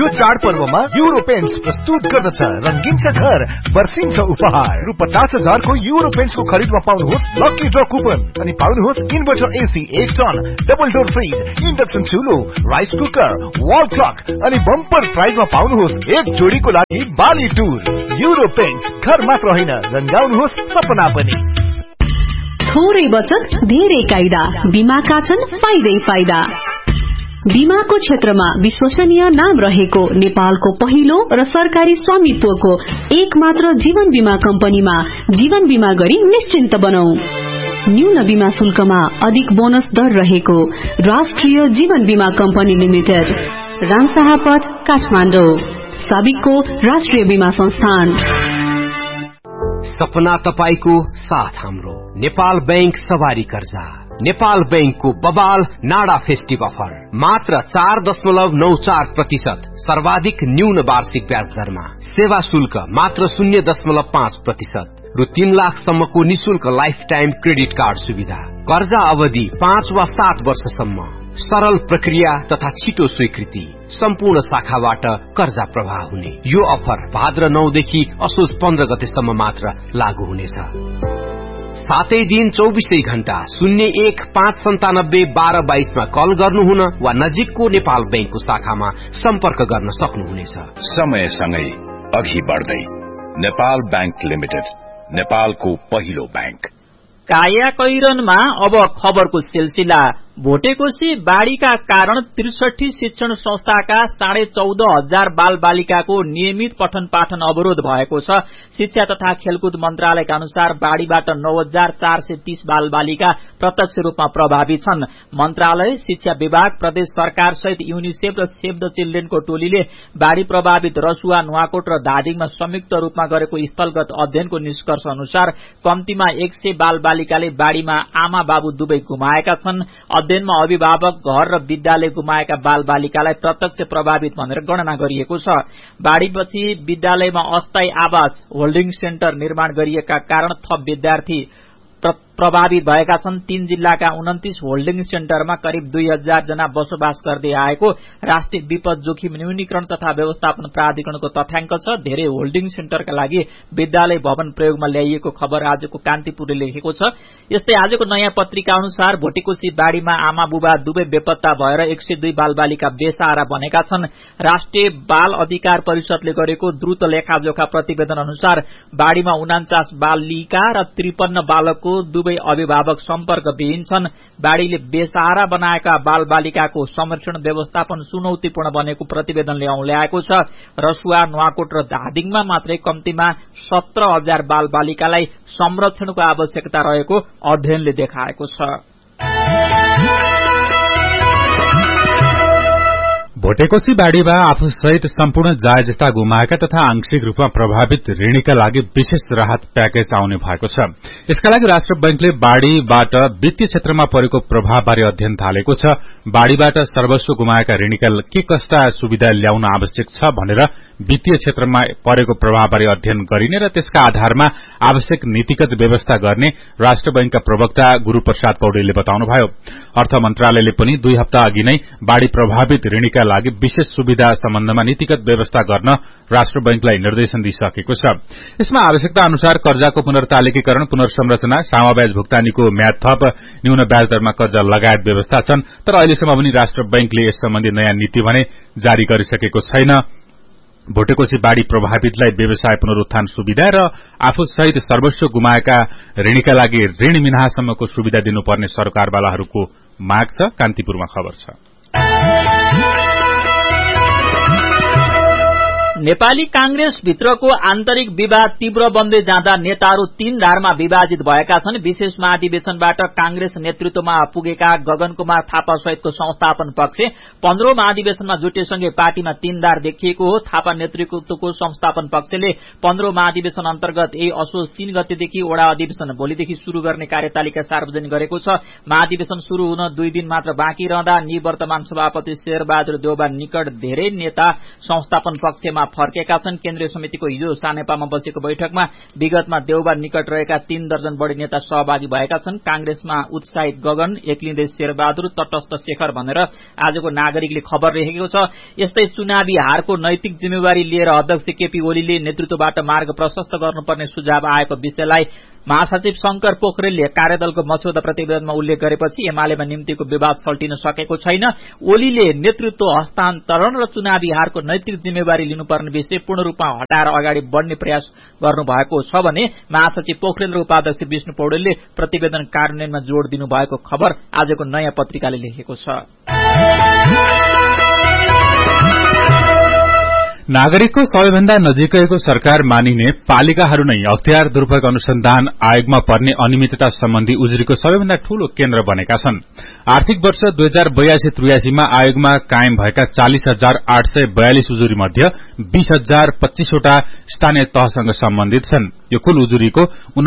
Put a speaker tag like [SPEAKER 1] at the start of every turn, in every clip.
[SPEAKER 1] यो चाडपर्वमा euro paints प्रस्तुत गर्दछ रंगीन छ घर बर्सिन्छ उपहार रु 50,000 को युरो पेन्ट्स को खरीदमा पाउनुहोस् लकी ड्र कुपन अनि पाउनुहोस् inverter AC 1 ton double door fridge induction चुलो rice cooker wall clock अनि बम्पर प्राइजमा पाउनुहोस् एक जोडीको लागि बाली टुर युरो पेन्ट्स घर मात्र होइन रंगाउनुहोस् सपना पनि।
[SPEAKER 2] थोरै बचत धेरै कायदा बीमाका छन् फाइदै फाइदा। बीमाको क्षेत्रमा विश्वसनीय नाम रहेको नेपालको पहिलो र सरकारी स्वामित्वको एक मात्र जीवन बीमा कम्पनीमा जीवन बीमा गरी निश्चिन्त बनौ। न्यून बीमा शुल्कमा अधिक बोनस दर रहेको राष्ट्रिय जीवन बीमा कम्पनी लिमिटेड, रामशाहपथ, काठमाडौँ। साबिकको राष्ट्रिय बीमा संस्थान।
[SPEAKER 3] सपना तपाईको साथ हाम्रो नेपाल बैंक सवारी कर्जा। नेपाल बैंकको बबाल नाडा फेस्टिभ अफर मात्र 4.94% सर्वाधिक न्यून वार्षिक ब्याज दरमा, सेवा शुल्क मात्र 0.5% रु 3 लाखसम्मको निशुल्क लाइफ टाइम क्रेडिट कार्ड सुविधा, कर्जा अवधि 5 वा 7 वर्षसम्म, सरल प्रक्रिया तथा छिटो स्वीकृति, सम्पूर्ण शाखाबाट कर्जा प्रवाह हुने। यो अफर भाद्र 9 देखि असोज 15 गतेसम्म मात्र लागू हुनेछ। सातै दिन 24 घण्टा 01-597-1222 मा कल गर्नुहुन वा नजिकको नेपाल बैंकको शाखामा सम्पर्क गर्न सक्नुहुनेछ।
[SPEAKER 4] समयसँगै अघि बढ्दै नेपाल बैंक लिमिटेड, नेपालको पहिलो बैंक।
[SPEAKER 5] काया कैरनमा अब खबरको सिलसिला। भोटेकोशी बाढ़ीका कारण 63 शिक्षण संस्थाका 14,500 बाल बालिकाको नियमित पठन पाठन अवरोध भएको छ। शिक्षा तथा खेलकुद मन्त्रालयका अनुसार बाढ़ीबाट 9,430 बाल बालिका प्रत्यक्ष रूपमा प्रभावित छन्। मन्त्रालय, शिक्षा विभाग, प्रदेश सरकार सहित यूनिसेफ र सेभ द चिल्ड्रेनको टोलीले बाढ़ी प्रभावित रसुवा, नुवाकोट र धादिङमा संयुक्त रूपमा गरेको स्थलगत अध्ययनको निष्कर्ष अनुसार कम्तीमा 100 बाल बालिकाले बाढ़ीमा आमा बाबु दुवै गुमाएका छन्। अध्ययनमा अभिभावक, घर र विद्यालय गुमाएका बाल बालिकालाई प्रत्यक्ष प्रभावित भनेर गणना गरिएको छ। बाढ़ीपछि विद्यालयमा अस्थायी आवास होल्डिङ सेन्टर निर्माण गरिएका कारण थप विद्यार्थी प्रभावित भएका छन्। 3 जिल्लाका 29 होल्डिङ सेन्टरमा करिब 2,000 जना बसोबास गर्दै आएको राष्ट्रिय विपद जोखिम न्यूनीकरण तथा व्यवस्थापन प्राधिकरणको तथ्याङ्क छ। धेरै होल्डिङ सेन्टरका लागि विद्यालय भवन प्रयोगमा ल्याइएको खबर आजको कान्तिपुरले लेखेको छ। यस्तै आजको नयाँ पत्रिका अनुसार भोटेकोशी बाढ़ीमा आमा बुबा दुवै बेपत्ता भएर 102 बाल बालिका बेसहारा बनेका छन्। राष्ट्रिय बाल अधिकार परिषदले गरेको द्रुत लेखाजोखा प्रतिवेदन अनुसार बाढ़ीमा 49 बालिका र 53 बालकको दुवै अभिभावक सम्पर्क विहीन छन्। बाढ़ीले बेसहारा बनाएका बाल बालिकाको संरक्षण व्यवस्थापन चुनौतीपूर्ण बनेको प्रतिवेदनले औल्याएको छ। रसुवा, नुवाकोट र धादिङमा मात्रै कम्तीमा 17,000 बाल बालिकालाई संरक्षणको आवश्यकता रहेको अध्ययनले देखाएको छ।
[SPEAKER 6] भोटेकोशी बाढ़ीमा आफू सहित सम्पूर्ण जायजता गुमाएका तथा आंशिक रूपमा प्रभावित ऋणीका लागि विशेष राहत प्याकेज आउने भएको छ। यसका लागि राष्ट्र बैंकले बाढ़ीबाट वित्तीय क्षेत्रमा परेको प्रभावबारे अध्ययन थालेको छ। बाढ़ीबाट सर्वस्व गुमाएका ऋणीका के कस्ता सुविधा ल्याउन आवश्यक छ भनेर वित्तीय क्षेत्रमा परेको प्रभावबारे अध्ययन गरिने र त्यसका आधारमा आवश्यक नीतिगत व्यवस्था गर्ने राष्ट्र बैंकका प्रवक्ता गुरूप्रसाद पौडेलले बताउनुभयो। अर्थ मन्त्रालयले पनि 2 हप्ता अघि नै बाढ़ी प्रभावित ऋणीका लागि विशेष सुविधा सम्बन्धमा नीतिगत व्यवस्था गर्न राष्ट्र बैंकलाई निर्देशन दिइसकेको छ। यसमा आवश्यकता अनुसार कर्जाको पुनर्तालिकीकरण, पुनर्संरचना, सामाब्याज भुक्तानीको म्याद थप, न्यून ब्याज दरमा कर्जा लगायत व्यवस्था छन्। तर अहिलेसम्म पनि राष्ट्र बैंकले यस सम्बन्धी नयाँ नीति भने जारी गरिसकेको छैन। भोटेकोशी बाढ़ी प्रभावितलाई व्यवसाय पुनरुत्थान सुविधा र आफू सहित सर्वस्व गुमाएका ऋणीका लागि ऋण मिनाहासम्मको सुविधा दिनुपर्ने सरकारवालाहरूको माग छ। कान्तिपुरमा खबर छ।
[SPEAKER 5] नेपाली कांग्रेस भित्रको आन्तरिक विवाद तीव्र बन्दै जाँदा नेताहरू 3 धारमा विभाजित भएका छन्। विशेष महाधिवेशनबाट कांग्रेस नेतृत्वमा पुगेका गगन कुमार थापा सहितको संस्थापन पक्ष 15औं महाधिवेशनमा जुटेसँगै पार्टीमा 3 धार देखिएको हो। थापा नेतृत्वको संस्थापन पक्षले 15औं महाधिवेशन अन्तर्गत यही असोज 3 गतेदेखि वडा अधिवेशन भोलिदेखि शुरू गर्ने कार्यतालिका सार्वजनिक गरेको छ। महाधिवेशन शुरू हुन 2 दिन मात्र बाँकी रहँदा निवर्तमान सभापति शेरबहादुर देउबा निकट धेरै नेता संस्थापन पक्षमा फर्केका छन्। केन्द्रीय समितिको हिजो सानेपामा बसेको बैठकमा विगतमा देउबा निकट रहेका 3 दर्जन बढ़ी नेता सहभागी भएका छन्। कांग्रेसमा उत्साहित गगन, एक्लिँदै शेरबहादुर, तटस्थ शेखर भनेर आजको नागरिकले खबर लेखेको छ। यस्तै चुनावी हारको नैतिक जिम्मेवारी लिएर अध्यक्ष केपी ओलीले नेतृत्वबाट मार्ग प्रशस्त गर्नुपर्ने सुझाव आएको विषयलाई महासचिव शंकर पोखरेलले कार्यदलको मस्यौदा प्रतिवेदनमा उल्लेख गरेपछि एमालेमा निम्तिको विवाद सल्टिन सकेको छैन। ओलीले नेतृत्व हस्तान्तरण र चुनावी हारको नैतिक जिम्मेवारी लिनुपर्ने विषय पूर्ण रूपमा हटाएर अगाडि बढ़ने प्रयास गर्नुभएको छ भने महासचिव पोखरेल र उपाध्यक्ष विष्णु पौडेलले प्रतिवेदन कार्यान्वयनमा जोड़ दिनुभएको खबर आजको नयाँ पत्रिकाले लेखेको छ।
[SPEAKER 6] नागरिकको सबैभन्दा नजिकैको सरकार मानिने पालिकाहरू नै अख्तियार दुरूपयोग अनुसन्धान आयोगमा पर्ने अनियमितता सम्बन्धी उजुरीको सबैभन्दा ठूलो केन्द्र बनेका छन्। आर्थिक वर्ष 2082-83 मा आयोगमा कायम भएका 40,842 उजुरी मध्ये 20,025 वटा स्थानीय तहसँग सम्बन्धित छन्। यो कुल उजुरीको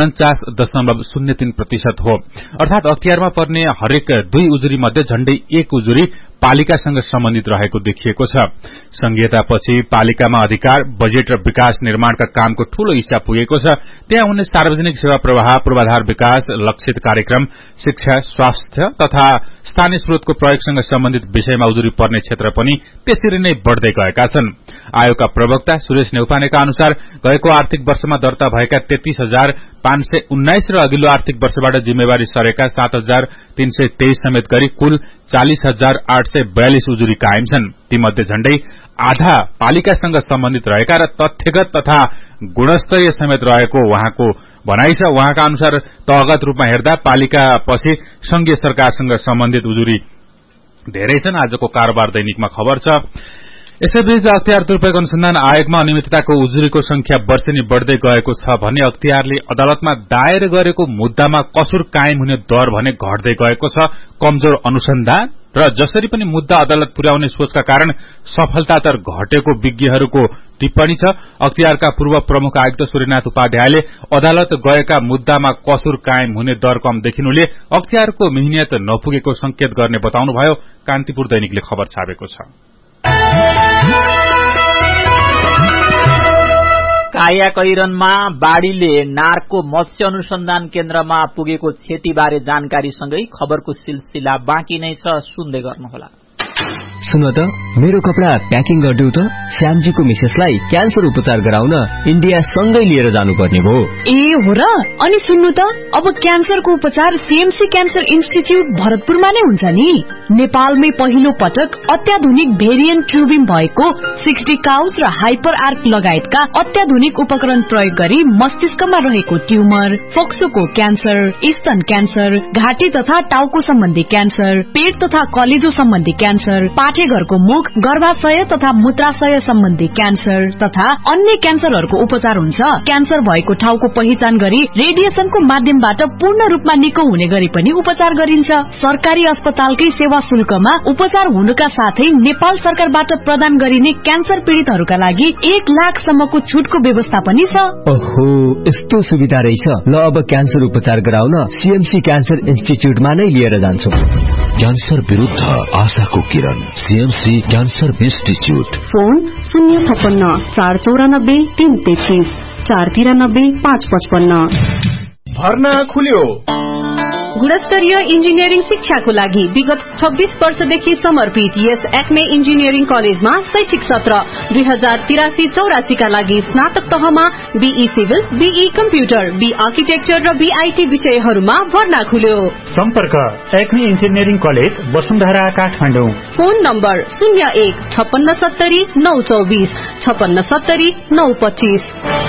[SPEAKER 6] 49.03% हो। अर्थात अख्तियारमा पर्ने हरेक 2 उजुरी मध्ये झण्डै 1 उजुरी पालिकासँग सम्बन्धित रहेको देखिएको छ। संघीयतापछि पालिकामा अधिकार, बजेट र विकास निर्माणका कामको ठूलो इच्छा पुगेको छ। त्यहाँ हुने सार्वजनिक सेवा प्रवाह, पूर्वाधार विकास, लक्षित कार्यक्रम, शिक्षा, स्वास्थ्य तथा स्थानीय स्रोतको प्रयोगसँग सम्बन्धित विषयमा उजुरी पर्ने क्षेत्र पनि त्यसरी नै बढ़दै गएका छन्। आयोगका प्रवक्ता सुरेश नेउपानेका अनुसार गएको आर्थिक वर्षमा दर्ता भएका 33,519 र अघिल्लो आर्थिक वर्षबाट जिम्मेवारी सरेका 7,323 समेत गरी कुल 40,842 उजुरी कायम छन्। तीमध्ये झण्डै आधा पालिकासँग सम्बन्धित रहेका र तथ्यगत तथा गुणस्तरीय समेत रहेको उहाँको भनाइ छ। उहाँका अनुसार तहगत रूपमा हेर्दा पालिका पछि संघीय सरकारसँग सम्बन्धित उजुरी धेरै छन्। आजको कारोबार दैनिकमा खबर छ। यसैबीच अख्तियार दुरूपयोग अनुसन्धान आयोगमा अनियमितताको उजुरीको संख्या वर्षेनी बढ़दै गएको छ भने अख्तियारले अदालतमा दायर गरेको मुद्दामा कसुर कायम हुने दर भने घट्दै गएको छ। कमजोर अनुसन्धान र जसरी पनि मुद्दा अदालत पुर्याउने सोचका कारण सफलता दर घटेको विज्ञहरूको टिप्पणी छ। अख्तियारका पूर्व प्रमुख आयुक्त सूर्यनाथ उपाध्यायले अदालत गएका मुद्दामा कसुर कायम हुने दर कम देखिनुले अख्तियारको मेहनत नपुगेको संकेत गर्ने बताउनुभयो। कान्तिपुर दैनिकले खबर छापेको छ।
[SPEAKER 5] कायाकैरनमा बाढ़ीले नारको मत्स्य अनुसन्धान केन्द्रमा पुगेको क्षतिबारे जानकारीसँगै खबरको सिलसिला बाँकी नै छ, सुन्दै गर्नुहोला।
[SPEAKER 7] सुन त, मेरो कपडा प्याकिङ गरिदेऊ त। श्यामजीको मिसेसलाई क्यान्सर उपचार गराउन इन्डिया सँगै लिएर जानुपर्ने भयो।
[SPEAKER 2] ए हो र? अनि सुन्नु त, अब क्यान्सरको उपचार सीएमसी क्यान्सर इन्स्टिच्युट भरतपुरमा नै हुन्छ नि। नेपालमै पहिलो पटक अत्याधुनिक भेरिएन्ट ट्युबिम भएको 60 काउस र हाइपर आर्क लगायतका अत्याधुनिक उपकरण प्रयोग गरी मस्तिष्कमा रहेको ट्युमर, फोक्सोको क्यान्सर, स्तन क्यान्सर, घाँटी तथा टाउको सम्बन्धी क्यान्सर, पेट तथा कलेजो सम्बन्धी क्यान्सर, पाठेघरको मुख, गर्भाशय तथा मूत्राशय सम्बन्धी क्यान्सर तथा अन्य क्यान्सरहरूको उपचार हुन्छ। क्यान्सर भएको ठाउँको पहिचान गरी रेडिएसनको माध्यमबाट पूर्ण रूपमा निको हुने गरी पनि उपचार गरिन्छ। सरकारी अस्पतालकै सेवा शुल्कमा उपचार हुनुका साथै नेपाल सरकारबाट प्रदान गरिने क्यान्सर पीड़ितहरूका लागि 1 लाख सम्मको छुटको व्यवस्था पनि छ।
[SPEAKER 7] ओहो, यस्तो सुविधा रहेछ। ल, अब क्यान्सर उपचार गराउन सीएमसी क्यान्सर इन्स्टिच्युटमा नै लिएर जान्छु।
[SPEAKER 4] क्यान्सर विरुद्ध आशाको किरण, सीएमसी क्यान्सर इन्स्टिच्युट।
[SPEAKER 2] फोन 056-494-333 493-555।
[SPEAKER 1] भर्ना खुल्यो।
[SPEAKER 2] गुणस्तरीय इन्जिनियरिङ शिक्षाको लागि विगत 26 वर्षदेखि समर्पित यस एक्मे इन्जिनियरिङ कलेजमा शैक्षिक सत्र 2083-84 का लागि स्नातक तहमा be civil, be computer, be architecture र बीआईटी विषयहरूमा भर्ना खुल्यो।
[SPEAKER 8] सम्पर्क Acme engineering college, Vasundhara, Kathmandu.
[SPEAKER 2] Phone number 01-5670-924 5670-925।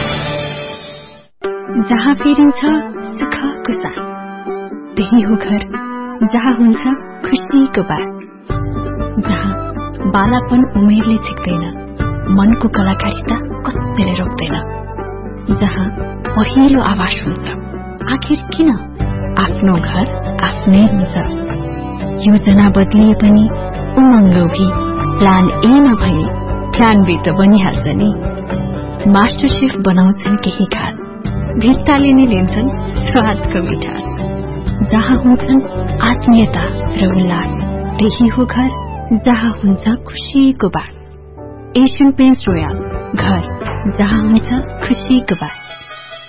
[SPEAKER 9] जहाँ फेरिन्छ सुखको साथ, त्यही हो घर जहाँ हुन्छ खुसीको बास, जहाँ बालापन उमेरले छिक्दैन, मनको कलाकारिता कसैले रोक्दैन, जहाँ पहिलो आवाज हुन्छ आखिर किन आफ्नो घर आफ्नै हुन्छ। योजना बदलिए पनि उमङ्ग भी प्लान ए नभए प्लान बी त बनिहाल्छ नि। मास्टर शेफ बनाउँछन् केही खास, भित्ताले नै लिन्छन् स्वादको मिठास, जहाँ हुन्छन् आत्मीयता र उल्लास, त्यही हो घर जहाँ हुन्छ खुशीको बास। एशियन पेन्ट्स रोयल, घर जहाँ हुन्छ खुशीको बास।